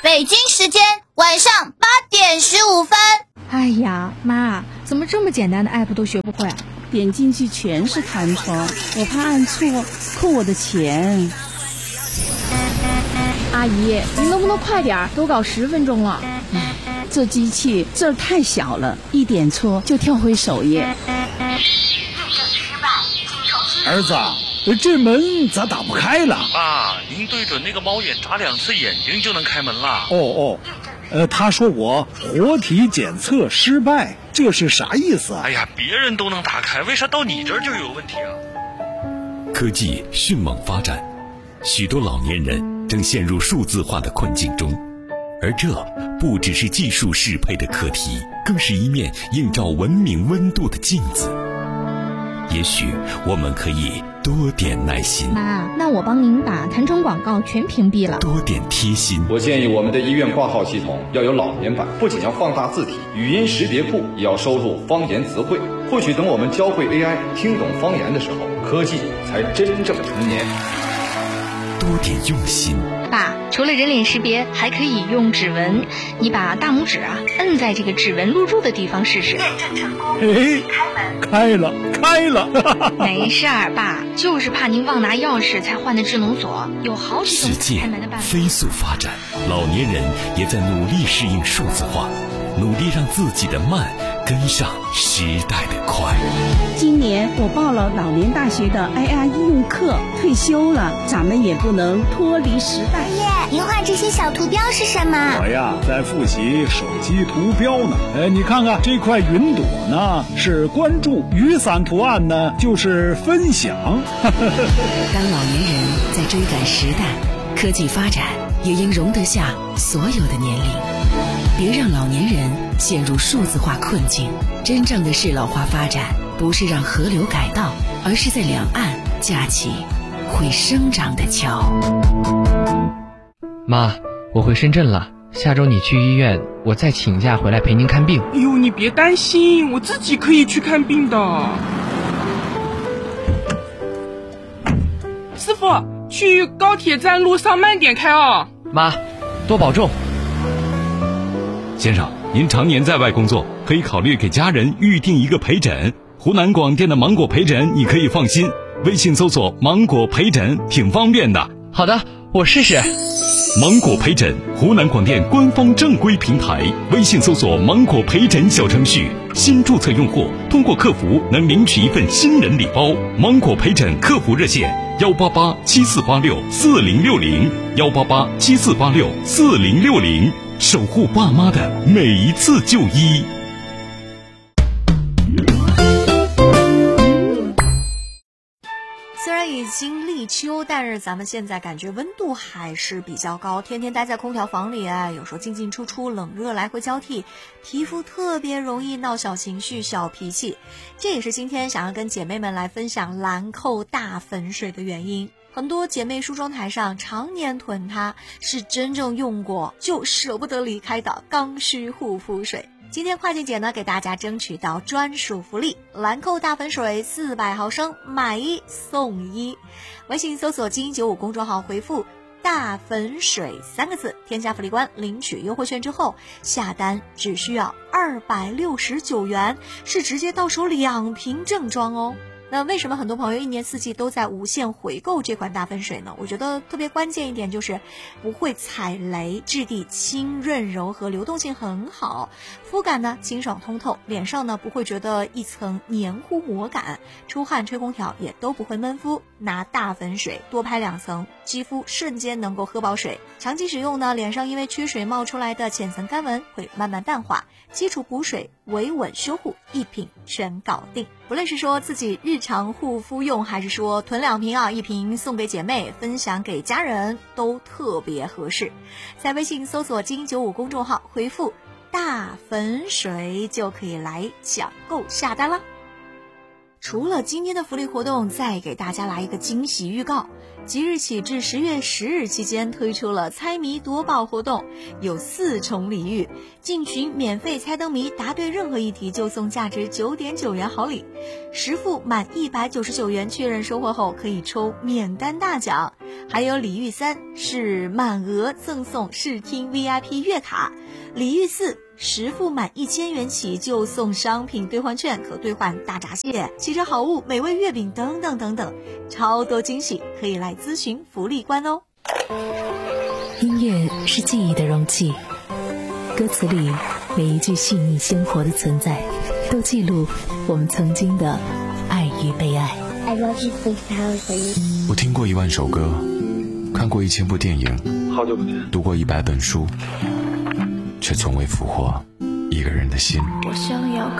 北京时间晚上8:15。 哎呀，妈，怎么这么简单的 app 都学不会啊？ 点进去全是弹窗，我怕按错扣我的钱。 阿姨，你能不能快点？都搞10分钟了。 这机器字儿太小了，一点错就跳回首页。 儿子，这门咋打不开了？ 爸，您对准那个猫眼眨2次眼睛就能开门了。 他说我活体检测失败，这是啥意思啊？ 哎呀，别人都能打开，为啥到你这儿就有问题啊？ 科技迅猛发展，许多老年人正陷入数字化的困境中，而这不只是技术适配的课题，更是一面映照文明温度的镜子。也许我们可以多点耐心。 妈，那我帮您把弹窗广告全屏蔽了。 多点贴心。 我建议我们的医院挂号系统要有老年版，不仅要放大字体，语音识别库也要收录方言词汇。或许等我们教会 AI 听懂方言的时候，科技才真正成年。 多点用心。 爸，除了人脸识别，还可以用指纹。你把大拇指摁在这个指纹录入的地方试试。 验证成功，开门。 开了没事儿，爸，就是怕您忘拿钥匙才换的智能锁，有好几种开门的办法。 世界飞速发展，老年人也在努力适应数字化，努力让自己的慢跟上时代的快。 今年我报了老年大学的 AI 应用课，退休了，咱们也不能脱离时代。 爷爷，您画这些小图标是什么？ 我呀，在复习手机图标呢。你看看这块云朵呢，是关注；雨伞图案呢，就是分享。 当老年人在追赶时代，科技发展也应容得下所有的年龄。别让老年人陷入数字化困境。真正的适老化发展，不是让河流改道，而是在两岸架起会生长的桥。 妈，我回深圳了，下周你去医院，我再请假回来陪您看病。 哎呦，你别担心，我自己可以去看病的。师傅，去高铁站路上慢点开哦。 妈，多保重。 先生，您常年在外工作，可以考虑给家人预定一个陪诊。湖南广电的芒果陪诊你可以放心，微信搜索芒果陪诊挺方便的。 好的，我试试。 芒果陪诊，湖南广电官方正规平台，微信搜索芒果陪诊小程序，新注册用户通过客服能领取一份新人礼包。芒果陪诊客服热线18874864060，18874864060，守护爸妈的每一次就医。 虽然已经立秋，但是咱们现在感觉温度还是比较高，天天待在空调房里有时候进进出出，冷热来回交替，皮肤特别容易闹小情绪、小脾气。这也是今天想要跟姐妹们来分享兰蔻大粉水的原因。很多姐妹梳妆台上常年囤它，是真正用过就舍不得离开的刚需护肤水。今天跨境姐呢给大家争取到专属福利，兰蔻大粉水400毫升买1送1。微信搜索金95公众号回复大粉水3个字，添加福利官领取优惠券之后，下单只需要269元，是直接到手2瓶正装哦。那为什么很多朋友一年四季都在无限回购这款大粉水呢？我觉得特别关键一点就是不会踩雷，质地轻润柔和，流动性很好，肤感呢清爽通透，脸上呢不会觉得一层黏糊膜感，出汗吹空调也都不会闷肤。拿大粉水多拍2层，肌肤瞬间能够喝饱水。长期使用呢，脸上因为缺水冒出来的浅层干纹会慢慢淡化，基础补水维稳修护一瓶全搞定。不论是说自己日常护肤用，还是说囤2瓶1瓶送给姐妹，分享给家人，都特别合适。在微信搜索金95公众号回复大粉水就可以来抢购下单啦。除了今天的福利活动，再给大家来一个惊喜预告。即日起至10月10日期间推出了猜谜夺宝活动，有4重礼遇，进群免费猜灯谜，答对任何一题就送价值9.9元好礼，实付满199元确认收货后可以抽免单大奖。 还有礼遇3是满额赠送视听 VIP 月卡，礼遇4实付满1000元起就送商品兑换券，可兑换大闸蟹、汽车好物、美味月饼等等等等，超多惊喜，可以来咨询福利官哦。 音乐是记忆的容器，歌词里每一句细腻鲜活的存在，都记录我们曾经的爱与被爱。 我听过10000首歌，看过1000部电影， 好久不见， 读过100本书，却从未俘获一个人的心。 我想要